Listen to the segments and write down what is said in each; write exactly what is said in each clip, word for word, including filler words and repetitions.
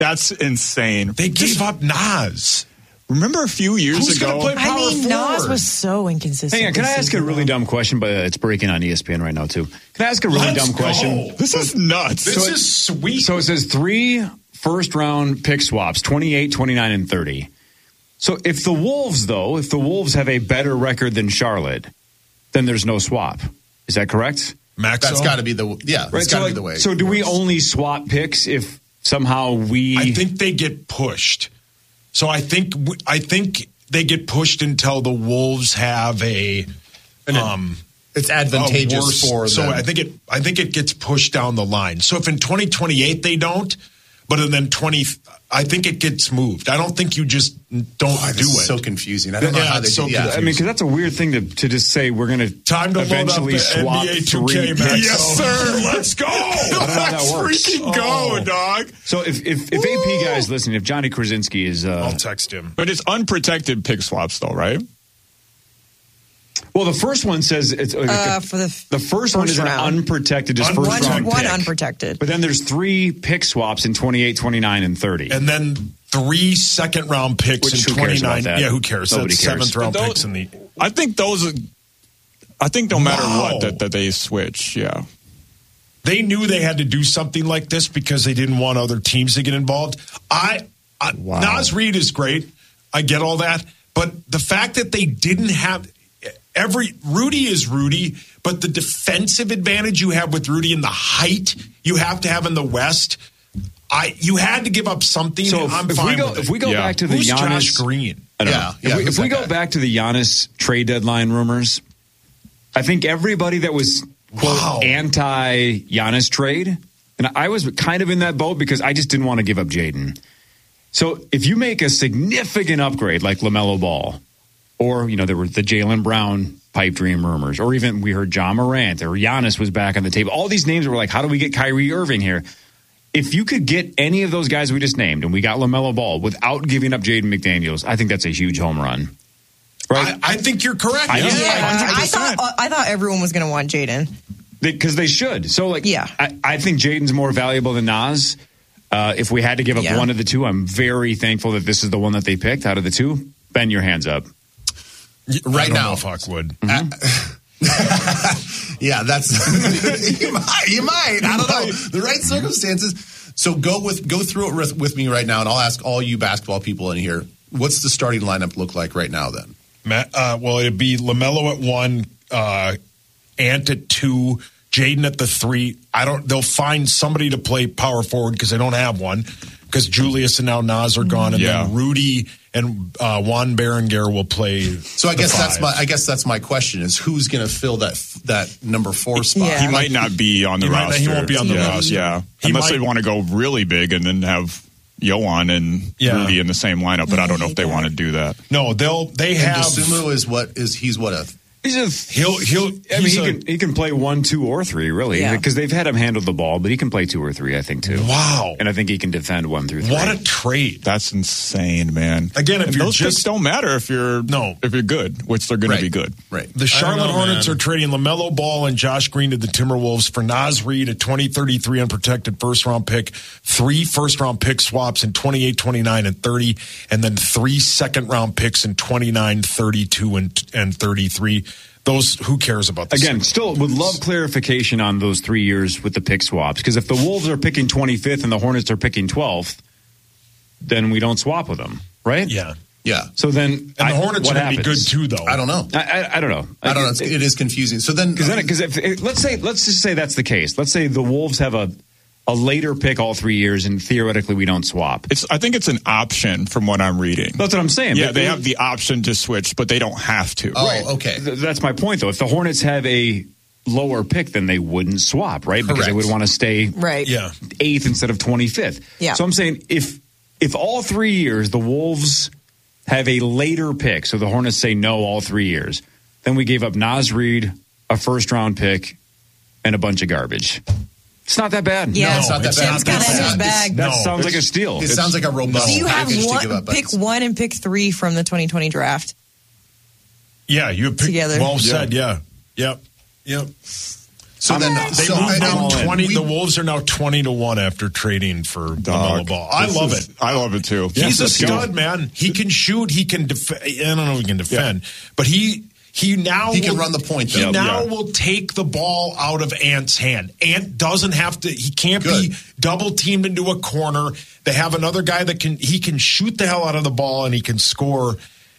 That's insane. They gave Just, up Nas. Remember a few years Who's ago? Play power I mean, forward? Nas was so inconsistent. Hang on, can I ask a really dumb question? But it's breaking on E S P N right now, too. Can I ask a really Let's dumb go. question? This is nuts. This so is it, sweet. So it says three first-round pick swaps, twenty-eight, twenty-nine, and thirty. So if the Wolves, though, if the Wolves have a better record than Charlotte, then there's no swap. Is that correct? Maxo? That's got to be the yeah. That's right, got to so be like, the way. So do we only swap picks if somehow we? I think they get pushed. So I think I think they get pushed until the Wolves have a. Um, it's advantageous worse, for them. So I think it. I think it gets pushed down the line. So if in twenty twenty-eight they don't, but then twenty, I think it gets moved. I don't think you just don't oh, do it. So confusing. I don't know yeah, how they so do. Yeah. I mean, because that's a weird thing to, to just say we're going to time to eventually load up the swap N B A two K, three. Max. Yes, sir. Let's go. Let's freaking go, Oh. dog. So if if, if A P guys listening, if Johnny Krasinski is, uh, I'll text him. But it's unprotected pick swaps, though, right? well, the first one says it's Uh, for the f- the first, one first is an round. unprotected, just One- first one, round one pick. unprotected. But then there's three pick swaps in twenty-eight, twenty-nine, and thirty. And then three second round picks Which, in who cares about twenty-nine. that? Yeah, who cares? Nobody That's cares. seventh round Those- picks in the. I think those. Are, I think no matter Wow. what that, that they switch. Yeah. They knew they had to do something like this because they didn't want other teams to get involved. I, I Wow. Nas Reed is great. I get all that, but the fact that they didn't have every Rudy is Rudy, but the defensive advantage you have with Rudy and the height you have to have in the West, I you had to give up something. So and if, I'm if fine we go with it. if we go Yeah. back to the Who's Giannis Josh Green? I don't Yeah, know. yeah, if we, who's if we that go guy? back to the Giannis trade deadline rumors, I think everybody that was quote Wow. anti Giannis trade, and I was kind of in that boat because I just didn't want to give up Jaden. So if you make a significant upgrade like LaMelo Ball, or you know there were the Jaylen Brown pipe dream rumors, or even we heard John Morant or Giannis was back on the table. All these names were like, how do we get Kyrie Irving here? If you could get any of those guys we just named, and we got LaMelo Ball without giving up Jaden McDaniels, I think that's a huge home run. Right? I, I think you're correct. I- Yeah. Yeah, I thought I thought everyone was going to want Jaden. Because they, they should. So, like, Yeah. I, I think Jaden's more valuable than Nas. Uh, if we had to give up Yeah. one of the two, I'm very thankful that this is the one that they picked out of the two. Ben, your hands up. Right I don't now. know if Huck would. Yeah, that's you might. You might. I don't know the right circumstances. So go with go through it with, with me right now, and I'll ask all you basketball people in here. What's the starting lineup look like right now? Then, Matt, uh, well, it'd be LaMelo at one, uh, Ant at two, Jaden at the three. I don't. They'll find somebody to play power forward because they don't have one. Because Julius and now Nas are gone, and Yeah. then Rudy and uh, Juan Berenguer will play. so I the guess that's five. my I guess that's my question: is who's going to fill that that number four spot? Yeah. He might not be on the He might not- roster. he won't be on the yeah, roster. Yeah. He Unless might- they want to go really big and then have Yohan and Yeah. Rudy in the same lineup, but I don't know if they want to do that. No, they'll they And have. Dosunmu is what is he's what a He's a, He'll he'll. I mean, he's he a- can he can play one, two, or three, really, Yeah. because they've had him handle the ball, but he can play two or three, I think, too. Wow. And I think he can defend one through three. What a trade! That's insane, man. Again, if And you're those just- picks don't matter if you're No. if you're good, which they're going right. to be good. Right. The Charlotte know, Hornets man. are trading LaMelo Ball and Josh Green to the Timberwolves for Nas Reed, a twenty thirty-three unprotected first-round pick, three first-round pick swaps in twenty-eight, twenty-nine, and thirty, and then three second-round picks in twenty-nine, thirty-two, and, and thirty-three. Those, who cares about this? Again, still would love clarification on those three years with the pick swaps, because if the Wolves are picking twenty-fifth and the Hornets are picking twelfth, then we don't swap with them, right? Yeah. yeah. So then, And the I- Hornets what are going to be good, happens? too, though. I don't know. I, I, I don't know. I don't know. It's, it is confusing. So then, Because then, because if it, let's say, let's just say that's the case. Let's say the Wolves have a a later pick all three years, and theoretically we don't swap. It's I think it's an option from what I'm reading. That's what I'm saying. Yeah, But they have the option to switch, but they don't have to. oh, okay. Th- That's my point, though. If the Hornets have a lower pick, then they wouldn't swap, right? Because they Correct. would want to stay Right. Yeah. eighth instead of twenty-fifth. Yeah. So I'm saying if if all three years the Wolves have a later pick, so the Hornets say no all three years, then we gave up Nas Reed, a first round pick, and a bunch of garbage. It's not that bad. Yeah, No, it's not that it's bad. Tim's got it in his It's- bag. That No, sounds like a it's- steal. It It's- sounds like a robust So you have package to give one up, but pick it's- one and pick three from the twenty twenty draft. Yeah, you have picked, Together. well Yeah. said, yeah. Yep. Yep. So then They so moved I- down and twenty. we- the Wolves are now twenty to one after trading for LaMelo Ball. I This love is- it. I love it too. He's a Let's go. stud, man. He can shoot. He can defend. I don't know if he can defend, but he he now He can will- run the point, He though. now Yeah. will take the ball out of Ant's hand. Ant doesn't have to. He can't Good. be double teamed into a corner. They have another guy that can. He can shoot the hell out of the ball and he can score.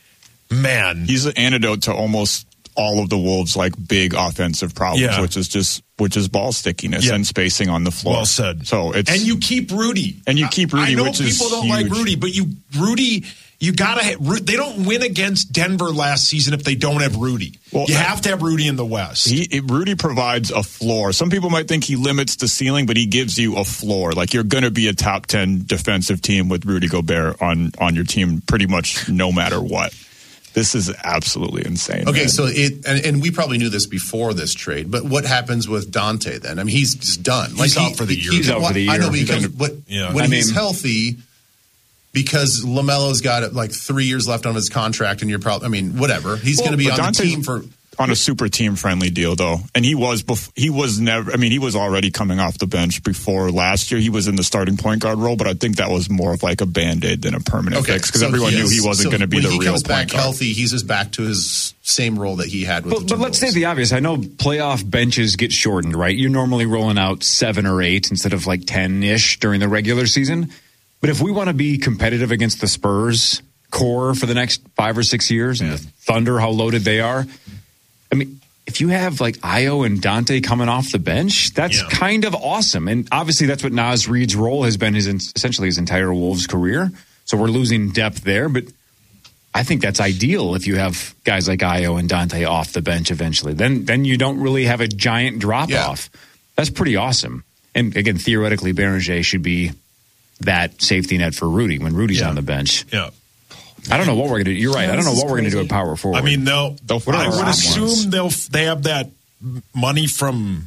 Man, He's an antidote to almost all of the Wolves' like big offensive problems, Yeah. which is just which is ball stickiness Yeah. and spacing on the floor. well said. So it's and you keep Rudy, And you keep Rudy, I, I know which is people don't like huge. Rudy, but you Rudy. You gotta. Ha- Ru- they don't win against Denver last season if they don't have Rudy. Well, you that- have to have Rudy in the West. He, it- Rudy provides a floor. Some people might think he limits the ceiling, but he gives you a floor. Like you're going to be a top ten defensive team with Rudy Gobert on on your team, pretty much no matter what. This is absolutely insane. Okay, man. so it and, and we probably knew this before this trade, but what happens with Dante then? I mean, he's just done. He's out for the year. He's out for the I know year. because He's but Yeah. when I he's mean- healthy, because LaMelo's got like three years left on his contract, and you're probably, I mean, whatever. He's Well, going to be but on Dante's the team for. on a super team friendly deal though, and he was bef- he was never. I mean, he was already coming off the bench before last year. He was in the starting point guard role, but I think that was more of like a band aid than a permanent Okay, fix because so everyone knew is- he wasn't so going to be when the he real comes point back guard. healthy, he's just back to his same role that he had with But, the but let's say Timberwolves. the obvious. I know playoff benches get shortened, right? You're normally rolling out seven or eight instead of like ten-ish during the regular season. But if we want to be competitive against the Spurs core for the next five or six years and the Thunder, how loaded they are, I mean, if you have like Ayo and Dante coming off the bench, that's Yeah. kind of awesome. And obviously that's what Naz Reid's role has been his essentially his entire Wolves career. So we're losing depth there, but I think that's ideal if you have guys like Ayo and Dante off the bench eventually. Then then you don't really have a giant drop Yeah. off. That's pretty awesome. And again, theoretically, Béranger should be that safety net for Rudy when Rudy's Yeah. on the bench. yeah. I don't know what we're going to do. You're right. I don't this know is what we're going to do crazy. at power forward. I mean, they'll. They'll I figure would it out assume once. they'll. They have that money from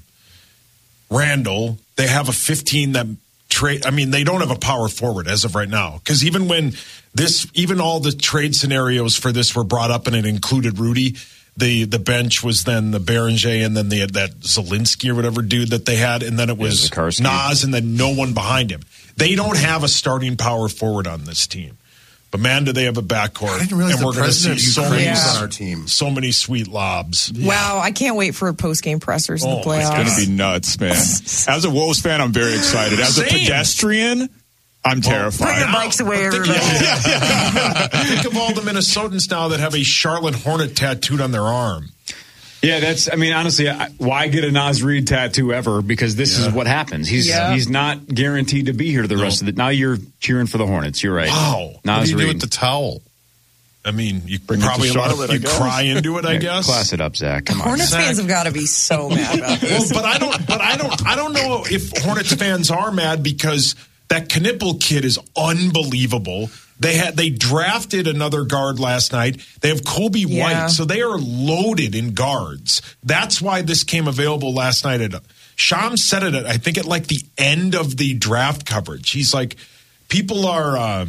Randall. They have a fifteen that trade. I mean, they don't have a power forward as of right now because even when this, even all the trade scenarios for this were brought up and it included Rudy. The the bench was then the Béranger and then they had that Zielinski or whatever dude that they had, and then it was Zikarsky. Nas and then no one behind him. They don't have a starting power forward on this team. But man, do they have a backcourt. I didn't realize and the we're going to see president of so Ukraine many, was on our team. so many sweet lobs. Wow, I can't wait for post game pressers in Oh, the my playoffs. It's going to be nuts, man. As a Wolves fan, I'm very excited. As a Same. pedestrian, I'm terrified. Bring the bikes away, Think everybody. of, think of all the Minnesotans now that have a Charlotte Hornet tattooed on their arm. yeah, that's. I mean, honestly, I, why get a Naz Reid tattoo ever? Because this is what happens. He's Yeah. he's not guaranteed to be here the rest of the. Now you're cheering for the Hornets. You're right. Wow. What do Naz you do Reid. with the towel? I mean, you Bring it to probably let Charlotte, I you guess. cry into it, I Yeah, guess. Class it up, Zach. Come on. Hornets Zach. fans have got to be so mad about Well, this. but I don't. But I don't. I don't know if Hornets fans are mad because that Knipple kid is unbelievable. They had they drafted another guard last night. They have Kobe Yeah. White, so they are loaded in guards. That's why this came available last night. At Sham said it. At, I think at like the end of the draft coverage. He's like, people are. Uh,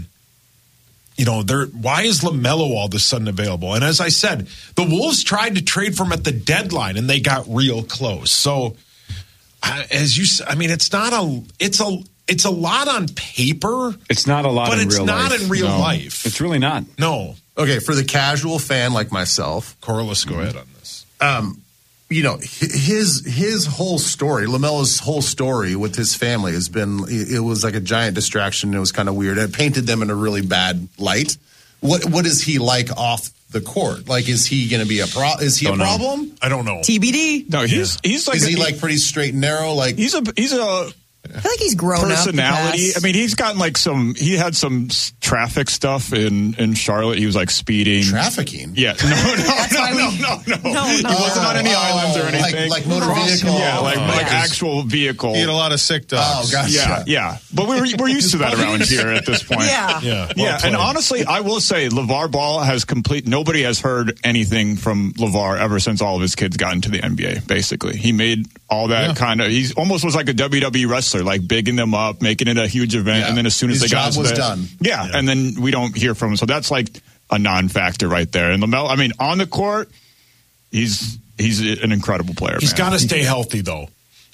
You know, they're, why is LaMelo all of a sudden available? And as I said, the Wolves tried to trade for him at the deadline, and they got real close. So, uh, as you, s- I mean, it's not a, it's a, it's a lot on paper, It's not a lot but in it's real not life. in real No. life. It's really not. no, Okay, for the casual fan like myself, Corliss, go ahead on this. um, you know, hi- his his whole story, LaMelo's whole story with his family has been, it it was like a giant distraction. It was kind of weird. It painted them in a really bad light. What What is he like off the court? Like, is he going to be a pro? Is he Don't a know. problem? I don't know. T B D. No, he's he's like Is a, he like pretty straight and narrow? Like, he's a he's a I feel like he's grown personality. up. the I mean, he's gotten like some. He had some s- traffic stuff in in Charlotte. He was like speeding. trafficking? Yeah, no, no, That's no, why no, we- no, no, No, He no. wasn't on any Oh, islands or like- anything. like motor Crossing. vehicle. yeah, like, Oh, like like his- actual vehicle. He had a lot of sick Oh, dogs. gosh. Yeah, yeah. But we're we're used to that around here at this point. Yeah. Yeah, well Yeah, and played. honestly, I will say LeVar Ball has complete. Nobody has heard anything from LeVar ever since all of his kids got into the N B A. Basically, he made all that Yeah. kind of. He almost was like a W W E wrestler, like bigging them up, making it a huge event, Yeah. and then as soon as His they got job into was the- done. Yeah, and then we don't hear from him. So that's like a non-factor right there. And LaMelo, I mean, on the court, he's he's an incredible player. He's man. got to stay healthy, though.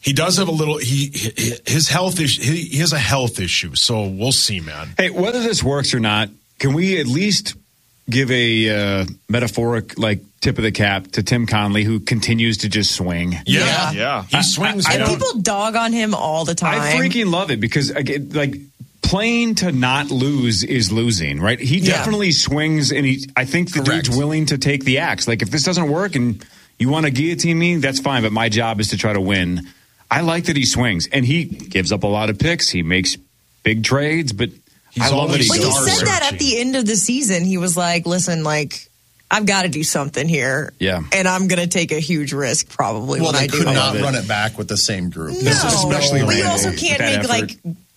He does have a little. He his health issue. He, he has a health issue, so we'll see, man. Hey, whether this works or not, can we at least give a uh, metaphoric like tip of the cap to Tim Connolly, who continues to just swing? Yeah, Yeah. He swings. And man. people dog on him all the time. I freaking love it because again, like playing to not lose is losing, right? He Yeah. definitely swings, and he. I think the Correct. dude's willing to take the axe. Like if this doesn't work and you want to guillotine me, that's fine. But my job is to try to win. I like that he swings, and he gives up a lot of picks. He makes big trades, but He's I love that he always But he goes star for said it. that searching. at the end of the season. He was like, listen, like, I've got to do something here. Yeah. And I'm going to take a huge risk probably Well, when they I do could it. not it. run it back with the same group. No, especially but you Randall also with can't that make effort. like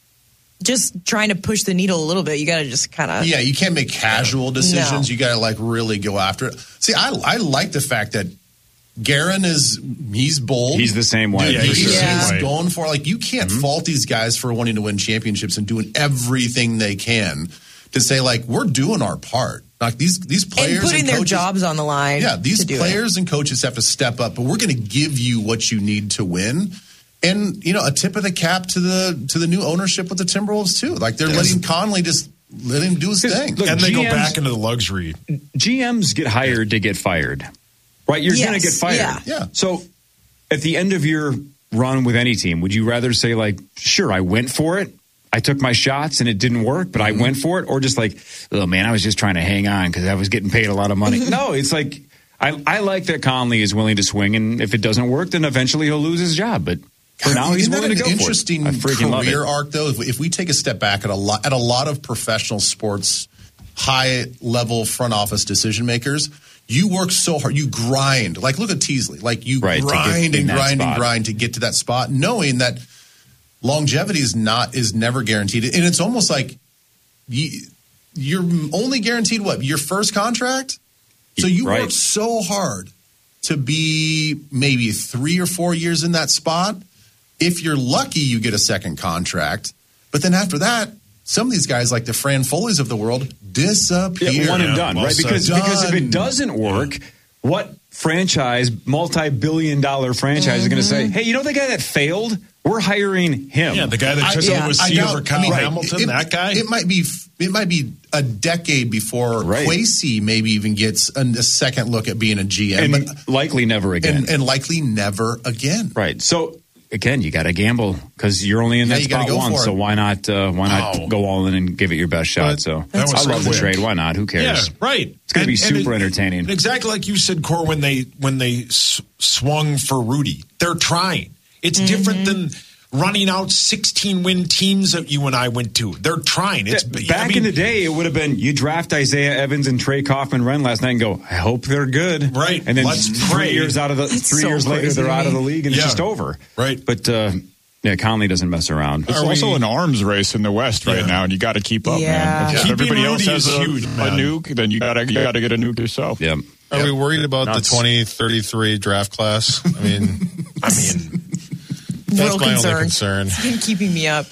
just trying to push the needle a little bit. You got to just kind of Yeah, you can't make casual decisions. No. You got to like really go after it. See, I I like the fact that Guerin is he's bold. He's the same way. Dude, Yeah, he's, he's the same he's way. going for like you can't Mm-hmm. fault these guys for wanting to win championships and doing everything they can to say like we're doing our part. Like these these players and putting and their coaches, jobs on the line. Yeah, these to do players and coaches have to step up, but we're going to give you what you need to win. And you know, a tip of the cap to the to the new ownership with the Timberwolves too. Like they're letting Conley just let him do his thing. Look, and they go G Ms back into the luxury. G Ms get hired to get fired, right? You're Yes, going to get fired. yeah. Yeah. So at the end of your run with any team, would you rather say like, sure, I went for it. I took my shots and it didn't work, but Mm-hmm. I went for it. Or just like, oh man, I was just trying to hang on because I was getting paid a lot of money. No, it's like, I, I like that Conley is willing to swing. And if it doesn't work, then eventually he'll lose his job. But for now, he's Isn't that willing to an go for it. interesting I freaking love career it. arc, though. If we, if we take a step back at a lot at a lot of professional sports, high level front office decision makers, you work so hard, you grind. Like look at Teasley, like you Right, to get grind in and that grind spot. and grind to get to that spot, knowing that longevity is not is never guaranteed, and it's almost like you, you're only guaranteed what your first contract. So you Right. work so hard to be maybe three or four years in that spot. If you're lucky, you get a second contract. But then after that, some of these guys, like the Fran Foleys of the world, disappear. Yeah, one and Yeah, done, well right? said. Because because if Done. it doesn't work, what franchise, multi-billion dollar franchise is going to say, hey, you know the guy that failed? We're hiring him. Yeah, the guy that I- took yeah, over a I seat doubt- over I Kyle mean, Hamilton. it- that guy. It might be. It might be a decade before Right. Kwesi maybe even gets a, a second look at being a G M, and but, likely never again. and, and likely never again. Right. So again, you got to gamble because you're only in Yeah, that you gotta spot go once. for So it. why not? Uh, why not Wow. go all in and give it your best shot? But so that was I so love the quick. trade. Why not? Who cares? Yeah, right. It's going to be And- and super it- entertaining. and exactly like you said, Cor, when they when they s- swung for Rudy, they're trying. It's different than running out sixteen win teams that you and I went to. They're trying. It's Back I mean, in the day, it would have been you draft Isaiah Evans and Trey Kaufman-Renn last night and go, I hope they're good. Right. And then Let's three pray. years out of the It's three so years later, crazy they're to out of me. the league and Yeah. it's just over. Right. But uh, yeah, Conley doesn't mess around. It's Are also we- an arms race in the West right Yeah. now, and you got to keep up, Yeah. man. If Keeping everybody else Rudy has is a, huge, a man. nuke, then you got to you got to get a nuke yourself. Yeah. Are we worried about Nuts. the twenty thirty-three draft class? I mean, I mean, that's Real my concern. only concern. It's been keeping me up.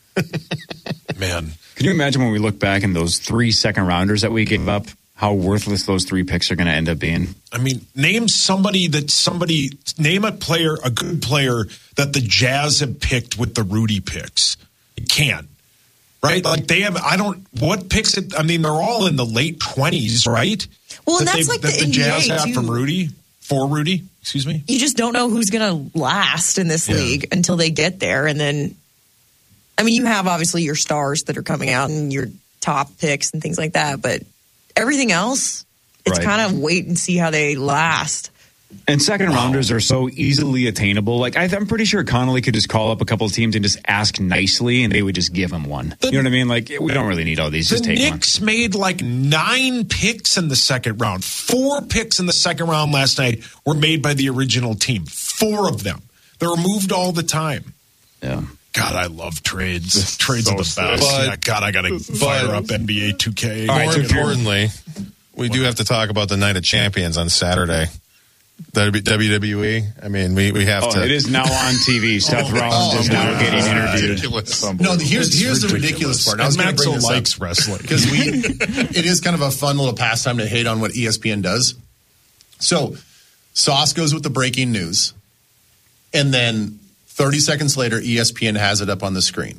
man. Can you imagine when we look back in those three second rounders that we gave up, how worthless those three picks are going to end up being? I mean, name somebody that somebody name a player, a good player that the Jazz have picked with the Rudy picks. You can't, right? Like they have. I don't. What picks? It, I mean, they're all in the late twenties, right? Well, and That that's they- like that the the N B A Jazz have too. from Rudy for Rudy. Excuse me. You just don't know who's going to last in this Yeah. league until they get there. And then, I mean, you have obviously your stars that are coming out and your top picks and things like that. But everything else, it's Right. kind of wait and see how they last. And second rounders are so easily attainable. Like I, I'm pretty sure Connolly could just call up a couple of teams and just ask nicely, and they would just give him one. The- you know what I mean? Like we don't really need all these. The Just take one. Knicks made like nine picks in the second round. Four picks in the second round last night were made by the original team. Four of them. They're moved all the time. Yeah. God, I love trades. Trades so are the sick. best. But- yeah, God, I got to fire up N B A two K. More right, so if you're- importantly, we do have to talk about the Night of Champions on Saturday. W W E. I mean, we, we have Oh, to. it is now on T V. Seth Rollins is now getting interviewed. ridiculous. No, here's It's here's the ridiculous part. I was And going to bring Maxwell this likes up wrestling. because we it is kind of a fun little pastime to hate on what E S P N does. So Sauce goes with the breaking news, and then thirty seconds later, E S P N has it up on the screen.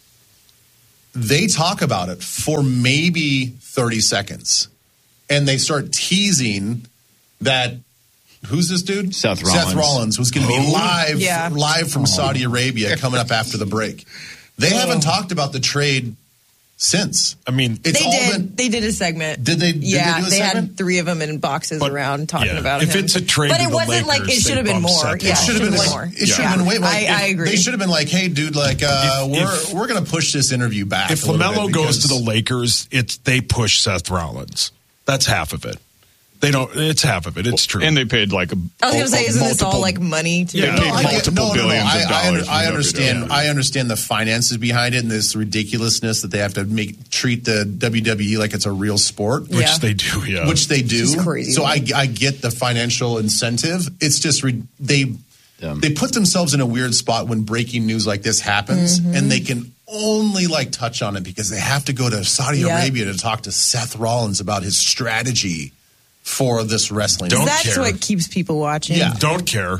They talk about it for maybe thirty seconds. And they start teasing that, who's this dude? Seth Rollins. Seth Rollins was going to be live, Yeah. live from Saudi Arabia coming up after the break. They haven't talked about the trade since. I mean, It's They all did. been. They did a segment. Did they- did they yeah, do a they segment? had three of them in boxes But, around talking yeah, about if him. it's a trade but to it the wasn't like Lakers, it should have they been bump more. Seth Yeah, It should have been like, like more. it should have Yeah. been way. Like, I, if- I agree. They should have been like, "Hey, dude, like uh, If- we're if- we're going to push this interview back." if a little LaMelo bit goes to because- the Lakers, it's they push Seth Rollins. That's half of it. They don't. It's half of it. It's true. And they paid like a I was going to say, isn't this all multiple- like money? To Yeah, do? paid I get- multiple no, no, no. billions I, of I, dollars under- from I W W E. understand. I understand the finances behind it and this ridiculousness that they have to make treat the W W E like it's a real sport, which Yeah. they do. Yeah. which they do. It's crazy. So I, I get the financial incentive. It's just re- they Dumb. they put themselves in a weird spot when breaking news like this happens, Mm-hmm. and they can only like touch on it because they have to go to Saudi Yeah. Arabia to talk to Seth Rollins about his strategy for this wrestling. Don't That's care. what keeps people watching. Yeah. Don't care.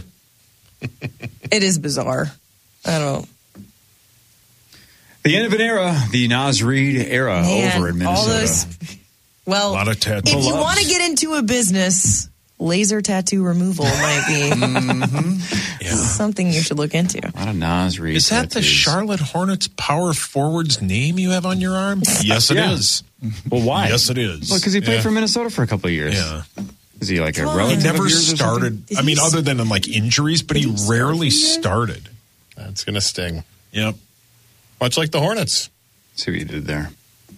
It is bizarre. I don't. The end of an era, the Naz Reid era Man, over in Minnesota. all those. Well, A lot of tattoos. if you Loves. want to get into a business, laser tattoo removal might be Yeah. something you should look into. A lot of Naz Reid Is that the tattoos. Charlotte Hornets power forward's name you have on your arm? Yes, it is. Yeah. Well, why? Yes, it is. Well, because he played Yeah. for Minnesota for a couple of years. Yeah. Is he like a Come on. He relative? never of yours or started. Did I mean, he- other than in like injuries, but he Did he start rarely from there? started. That's going to sting. Yep. Much like the Hornets. See what you did there.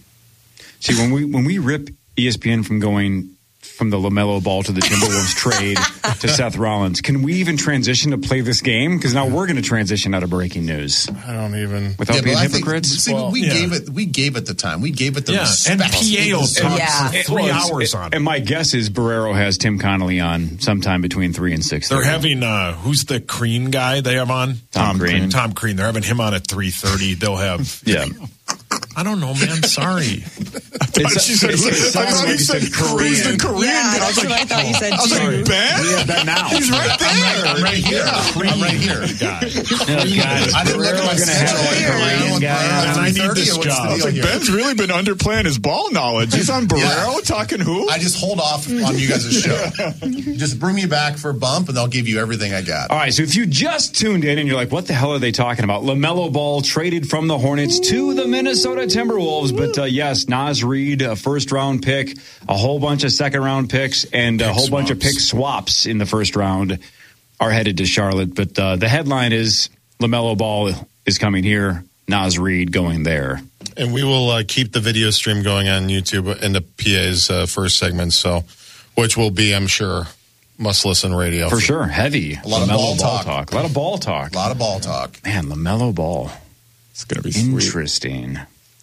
See, when we when we rip E S P N from going from the LaMelo Ball to the Timberwolves trade to Seth Rollins, can we even transition to play this game? Because now we're going to transition out of breaking news I don't even. without Yeah, being but I think- hypocrites. see, Well, we yeah. gave it. We gave it the time. We gave it the Yeah. respect. And P A O talked Yeah. for three Well, it's- hours on it. And my guess is Barrero has Tim Connolly on sometime between three and six. They're having uh who's the Crean guy they have on? Tom Crean. Tom Crean. They're having him on at three thirty. They'll have yeah. I don't know, man. Sorry. It's- She said, it I sounds thought like he you said said Korean. Korean. Korean. Yeah, I was that's like, what I thought you said I was too. like, Ben? We have that now. He's right there. I'm right here. I'm right here. Guy. Oh, God. I didn't look at my Barrero's gonna have schedule a here. Korean I don't guy know, on. And I need three thirty, this what's the job. deal It's like here? Ben's really been underplaying his ball knowledge. He's on Barrero Yeah. talking who? I just hold off on you guys' show. Just bring me back for a bump, and I'll give you everything I got. All right, so if you just tuned in and you're like, what the hell are they talking about? LaMelo Ball traded from the Hornets to the Minnesota Timberwolves. But uh, yes, Naz Reid, a first round pick, a whole bunch of second round picks, and a Pick whole bunch of swaps. pick swaps in the first round are headed to Charlotte. But uh, the headline is LaMelo Ball is coming here, Naz Reid going there. And we will uh, keep the video stream going on YouTube in the P A's uh, first segment, so which will be, I'm sure, must listen radio. For sure, heavy. A lot of LaMelo ball talk. A lot of ball talk. A lot of ball talk. Man, LaMelo Ball. It's going to be sweet. Interesting.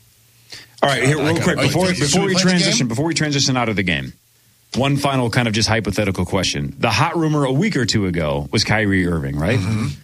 All right, here, real gotta- quick oh, before should we before we play the transition game? before we transition out of the game, one final kind of just hypothetical question. The hot rumor a week or two ago was Kyrie Irving, right?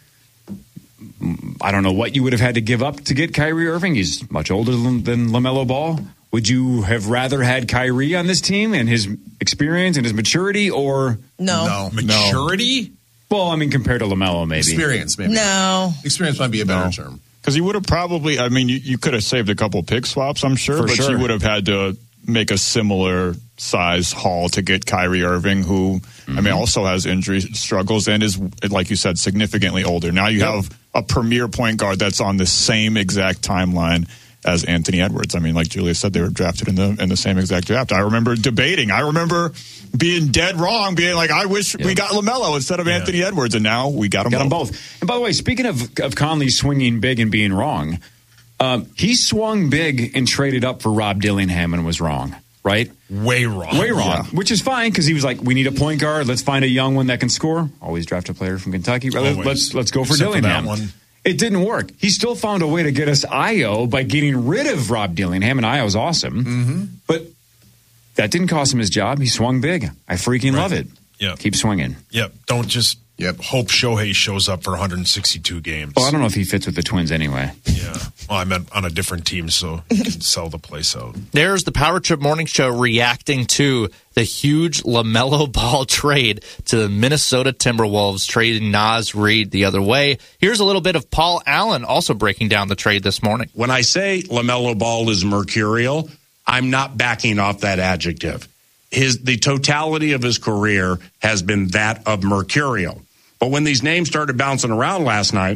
Mm-hmm. I don't know what you would have had to give up to get Kyrie Irving. He's much older than, than LaMelo Ball. Would you have rather had Kyrie on this team and his experience and his maturity, or No. No. Maturity? well, I mean, compared to LaMelo, maybe Experience, maybe. No. Experience might be a better No. term. Because you would have probably, I mean, you, you could have saved a couple pick swaps, I'm sure, For but sure. you would have had to make a similar size haul to get Kyrie Irving, who, I mean, also has injury struggles and is, like you said, significantly older. Now you have a premier point guard that's on the same exact timeline as Anthony Edwards. I mean, like Julia said, they were drafted in the in the same exact draft. I remember debating. I remember being dead wrong, being like, I wish we got LaMelo instead of Yeah. Anthony Edwards, and now we got them Got them both. both. And by the way, speaking of, of Conley swinging big and being wrong, um, he swung big and traded up for Rob Dillingham and was wrong, right? Way wrong. Way wrong, Yeah. which is fine because he was like, we need a point guard. Let's find a young one that can score. Always draft a player from Kentucky. Let's, Always. let's, let's go for Except for Dillingham. that one. It didn't work. He still found a way to get us Io by getting rid of Rob Dillingham, and Io's awesome. Mm-hmm. But that didn't cost him his job. He swung big. I freaking love it. Yeah. Keep swinging. Yep. Don't just Yep. hope Shohei shows up for one hundred sixty-two games. Well, I don't know if he fits with the Twins anyway. Yeah. Well, I meant on a different team, so he can sell the place out. There's the Power Trip Morning Show reacting to the huge LaMelo Ball trade to the Minnesota Timberwolves, trading Naz Reid the other way. Here's a little bit of Paul Allen also breaking down the trade this morning. When I say LaMelo Ball is mercurial, I'm not backing off that adjective. His the totality of his career has been that of mercurial. But when these names started bouncing around last night,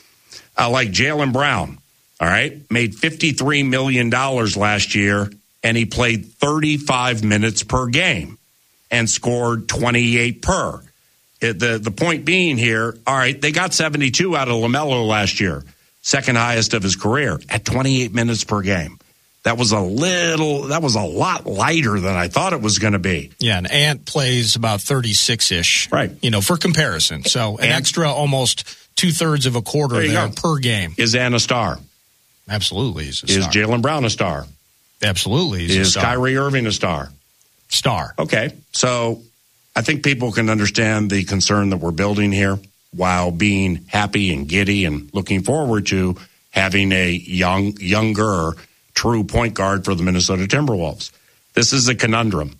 uh, like Jaylen Brown, all right, made fifty-three million dollars last year, and he played thirty-five minutes per game and scored twenty-eight per. It, the, the point being here, all right, they got seventy-two out of LaMelo last year, second highest of his career, at twenty-eight minutes per game. That was a little, that was a lot lighter than I thought it was going to be. Yeah, and Ant plays about thirty-six-ish. Right. You know, for comparison. So an Ant, extra almost two-thirds of a quarter there, there per game. Is Ant a star? Absolutely he's a Is star. Is Jaylen Brown a star? Absolutely he's Is a star. Is Kyrie Irving a star? Star. Okay. So I think people can understand the concern that we're building here while being happy and giddy and looking forward to having a young, younger, true point guard for the Minnesota Timberwolves. This is a conundrum.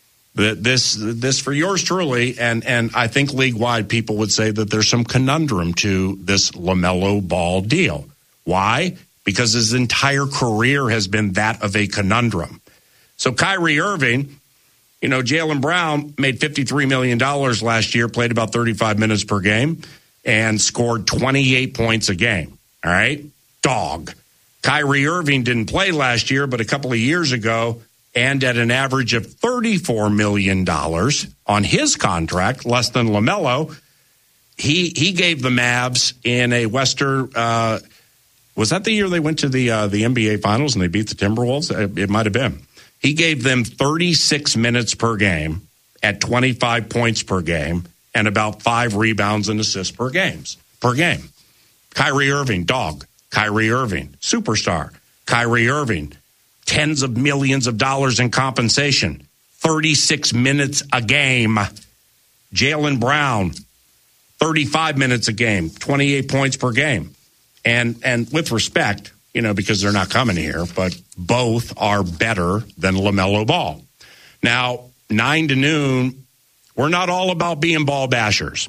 This, this for yours truly, and, and I think league-wide people would say that there's some conundrum to this LaMelo Ball deal. Why? Because his entire career has been that of a conundrum. So Kyrie Irving, you know, Jaylen Brown made fifty-three million dollars last year, played about thirty-five minutes per game, and scored twenty-eight points a game. All right? Dog. Kyrie Irving didn't play last year, but a couple of years ago, and at an average of thirty-four million dollars on his contract, less than LaMelo, he he gave the Mavs in a Western uh, was that the year they went to the uh, the N B A Finals and they beat the Timberwolves? It, it might have been. He gave them thirty-six minutes per game at twenty-five points per game and about five rebounds and assists per games per game. Kyrie Irving, dog. Kyrie Irving, superstar. Kyrie Irving, tens of millions of dollars in compensation, thirty-six minutes a game. Jaylen Brown, thirty-five minutes a game, twenty-eight points per game. And and with respect, you know, because they're not coming here, but both are better than LaMelo Ball. Now, nine to noon, we're not all about being ball bashers.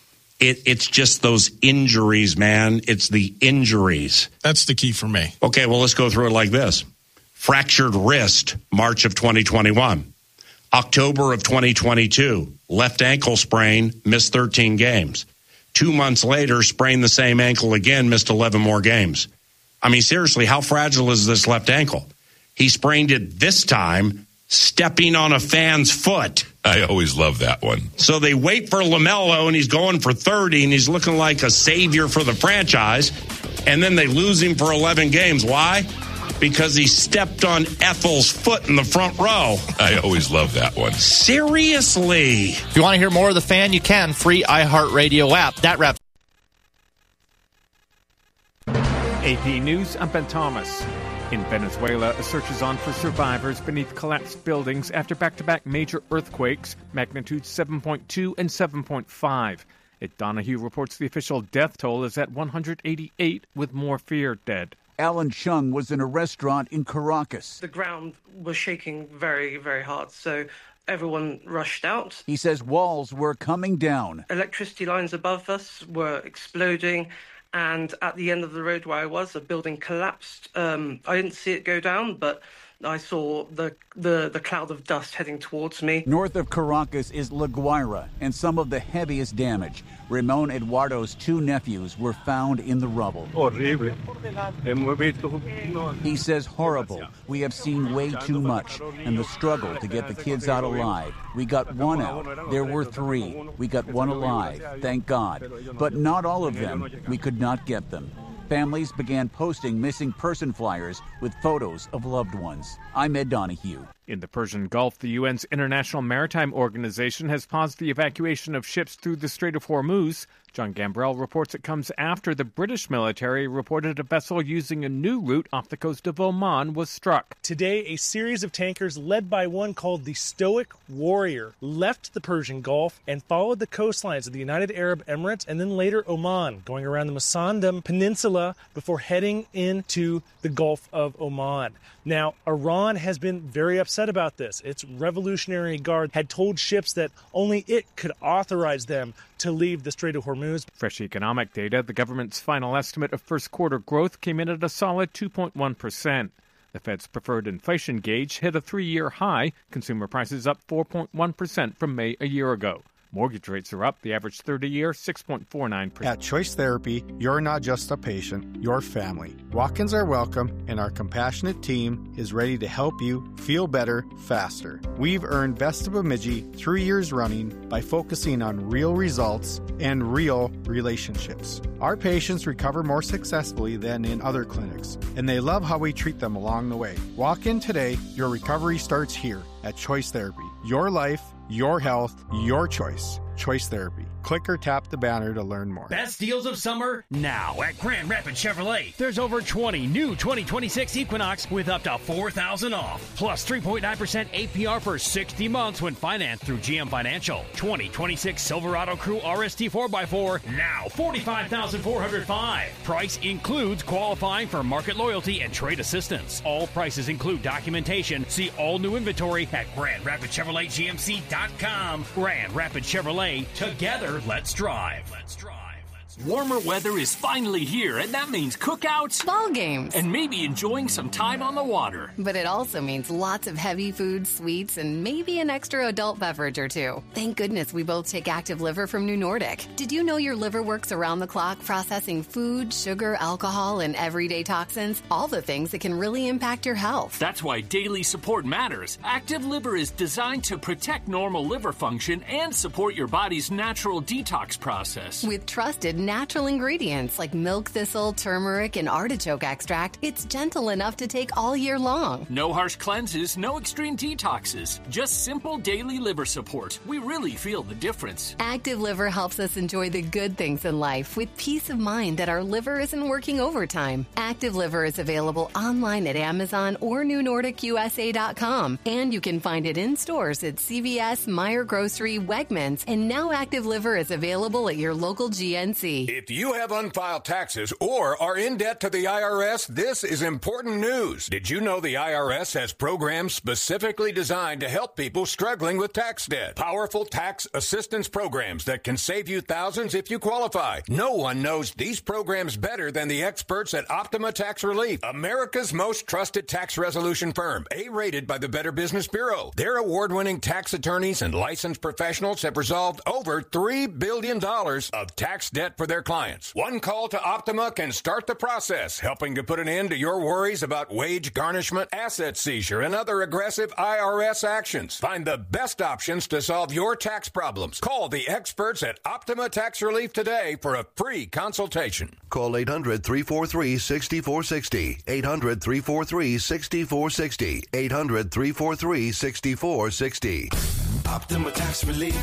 It, it's just those injuries, man. It's the injuries. That's the key for me. Okay, well, let's go through it like this. Fractured wrist, March of twenty twenty-one. October of twenty twenty-two, left ankle sprain, missed thirteen games. Two months later, sprained the same ankle again, missed eleven more games. I mean, seriously, how fragile is this left ankle? He sprained it this time, stepping on a fan's foot. I always love that one. So they wait for LaMelo, and he's going for thirty, and he's looking like a savior for the franchise. And then they lose him for eleven games. Why? Because he stepped on Ethel's foot in the front row. I always love that one. Seriously. If you want to hear more of The Fan, you can. Free iHeartRadio app. That wraps. A P News, I'm Ben Thomas. In Venezuela, a search is on for survivors beneath collapsed buildings after back-to-back major earthquakes, magnitude seven point two and seven point five. Ed Donahue reports the official death toll is at one hundred eighty-eight, with more feared dead. Alan Chung was in a restaurant in Caracas. The ground was shaking very, very hard, so everyone rushed out. He says walls were coming down. Electricity lines above us were exploding, and at the end of the road where I was, a building collapsed. Um, I didn't see it go down, but I saw the, the, the cloud of dust heading towards me. North of Caracas is La Guaira, and some of the heaviest damage. Ramon Eduardo's two nephews were found in the rubble. He says horrible. We have seen way too much, and the struggle to get the kids out alive. We got one out. There were three. We got one alive, thank God. But not all of them. We could not get them. Families began posting missing person flyers with photos of loved ones. I'm Ed Donahue. In the Persian Gulf, the U N's International Maritime Organization has paused the evacuation of ships through the Strait of Hormuz John Gambrell reports it comes after the British military reported a vessel using a new route off the coast of Oman was struck. Today, a series of tankers led by one called the Stoic Warrior left the Persian Gulf and followed the coastlines of the United Arab Emirates and then later Oman, going around the Masandam Peninsula before heading into the Gulf of Oman. Now, Iran has been very upset about this. Its Revolutionary Guard had told ships that only it could authorize them to leave the Strait of Hormuz. Fresh economic data, the government's final estimate of first quarter growth came in at a solid two point one percent. The Fed's preferred inflation gauge hit a three-year high. Consumer prices up four point one percent from May a year ago. Mortgage rates are up. The average thirty-year, six point four nine percent. At Choice Therapy, you're not just a patient, you're family. Walk-ins are welcome, and our compassionate team is ready to help you feel better faster. We've earned Best of Bemidji three years running by focusing on real results and real relationships. Our patients recover more successfully than in other clinics, and they love how we treat them along the way. Walk in today. Your recovery starts here at Choice Therapy. Your life, your health, your choice. Choice Therapy. Click or tap the banner to learn more. Best deals of summer now at Grand Rapids Chevrolet. There's over twenty new twenty twenty-six Equinox with up to four thousand dollars off. Plus three point nine percent A P R for sixty months when financed through G M Financial. twenty twenty-six Silverado Crew R S T four by four now forty-five thousand four hundred five dollars. Price includes qualifying for market loyalty and trade assistance. All prices include documentation. See all new inventory at Grand Rapids Chevrolet G M C dot com. Grand Rapids Chevrolet. Together, let's drive. Let's drive. Warmer weather is finally here, and that means cookouts, ball games, and maybe enjoying some time on the water. But it also means lots of heavy food, sweets, and maybe an extra adult beverage or two. Thank goodness we both take Active Liver from New Nordic. Did you know your liver works around the clock processing food, sugar, alcohol, and everyday toxins? All the things that can really impact your health. That's why daily support matters. Active Liver is designed to protect normal liver function and support your body's natural detox process. With trusted natural ingredients like milk thistle, turmeric, and artichoke extract, it's gentle enough to take all year long. No harsh cleanses, no extreme detoxes, just simple daily liver support. We really feel the difference. Active Liver helps us enjoy the good things in life with peace of mind that our liver isn't working overtime. Active Liver is available online at Amazon or New Nordic U S A dot com, and you can find it in stores at C V S, Meijer Grocery, Wegmans, and now Active Liver is available at your local G N C. If you have unfiled taxes or are in debt to the I R S, this is important news. Did you know the I R S has programs specifically designed to help people struggling with tax debt? Powerful tax assistance programs that can save you thousands if you qualify. No one knows these programs better than the experts at Optima Tax Relief, America's most trusted tax resolution firm, A-rated by the Better Business Bureau. Their award-winning tax attorneys and licensed professionals have resolved over three billion dollars of tax debt for their clients. One call to Optima can start the process, helping to put an end to your worries about wage garnishment, asset seizure, and other aggressive I R S actions. Find the best options to solve your tax problems. Call the experts at Optima Tax Relief today for a free consultation. Call eight hundred, three four three, six four six zero. eight hundred, three four three, six four six zero. eight hundred, three four three, six four six zero. Optima Tax Relief.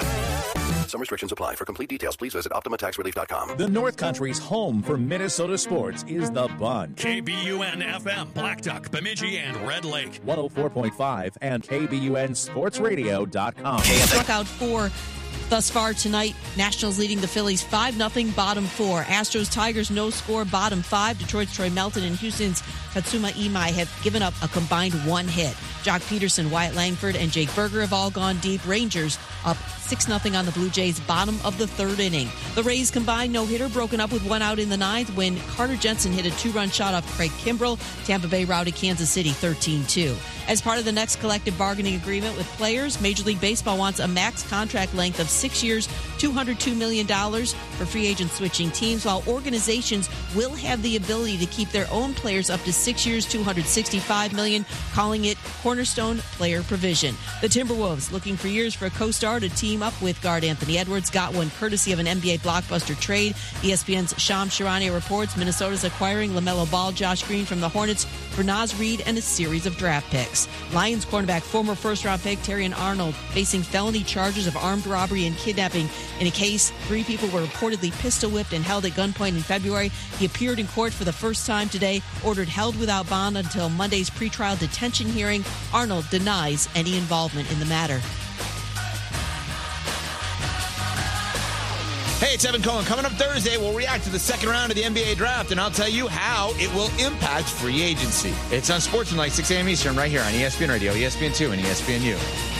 Some restrictions apply. For complete details, please visit Optima Tax Relief dot com. The North Country's home for Minnesota sports is The Bun. K B U N F M, Black Duck, Bemidji, and Red Lake. one oh four point five and K B U N Sports Radio dot com. Struck out four thus far tonight. Nationals leading the Phillies five nothing, bottom four. Astros, Tigers, no score, bottom five. Detroit's Troy Melton and Houston's Katsuma Imai have given up a combined one hit. Jock Peterson, Wyatt Langford, and Jake Berger have all gone deep. Rangers up six nothing on the Blue Jays, bottom of the third inning. The Rays combined no-hitter broken up with one out in the ninth when Carter Jensen hit a two-run shot off Craig Kimbrell. Tampa Bay routed Kansas City thirteen two. As part of the next collective bargaining agreement with players, Major League Baseball wants a max contract length of six years, two hundred two million dollars for free agent switching teams, while organizations will have the ability to keep their own players up to six years, two hundred sixty-five million dollars, calling it Cornerstone Player Provision. The Timberwolves, looking for years for a co-star to team up with guard Anthony Edwards, got one courtesy of an N B A blockbuster trade. E S P N's Shams Charania reports Minnesota's acquiring LaMelo Ball, Josh Green from the Hornets for Naz Reid and a series of draft picks. Lions cornerback, former first-round pick Terrion Arnold, facing felony charges of armed robbery and kidnapping in a case three people were reportedly pistol-whipped and held at gunpoint in February. He appeared in court for the first time today, ordered held without bond until Monday's pretrial detention hearing. Arnold denies any involvement in the matter. Hey, it's Evan Cohen. Coming up Thursday, we'll react to the second round of the N B A draft, and I'll tell you how it will impact free agency. It's on Sportsmanlike, six a.m. Eastern, right here on E S P N Radio, E S P N two, and E S P N U.